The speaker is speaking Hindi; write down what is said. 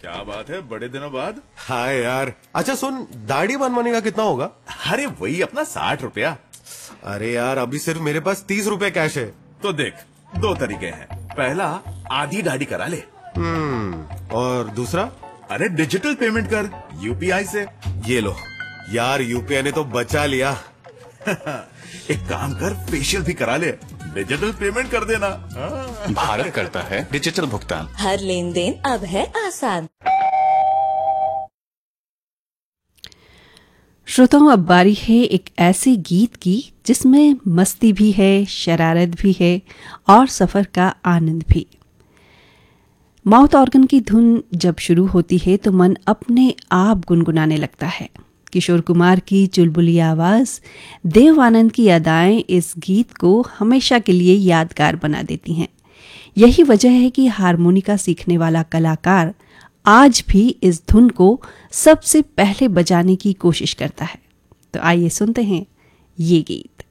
क्या बात है, बड़े दिनों बाद। हाँ यार। अच्छा सुन, दाढ़ी बनवाने का कितना होगा? अरे वही अपना 60 रुपया। अरे यार, अभी सिर्फ मेरे पास 30 रुपए कैश है। तो देख, दो तरीके हैं। पहला, आधी दाढ़ी करा ले। और दूसरा? अरे डिजिटल पेमेंट कर यूपीआई से। ये लो यार, यूपीआई ने तो बचा लिया। एक काम कर, फेशियल भी करा ले, डिजिटल पेमेंट कर देना। भारत करता है डिजिटल भुगतान। हर लेन देन अब है आसान। श्रोताओं, अब बारी है एक ऐसे गीत की जिसमें मस्ती भी है, शरारत भी है और सफर का आनंद भी। माउथ ऑर्गन की धुन जब शुरू होती है तो मन अपने आप गुनगुनाने लगता है। किशोर कुमार की चुलबुली आवाज, देव आनंद की अदाएं इस गीत को हमेशा के लिए यादगार बना देती हैं। यही वजह है कि हारमोनिका सीखने वाला कलाकार आज भी इस धुन को सबसे पहले बजाने की कोशिश करता है। तो आइए सुनते हैं ये गीत।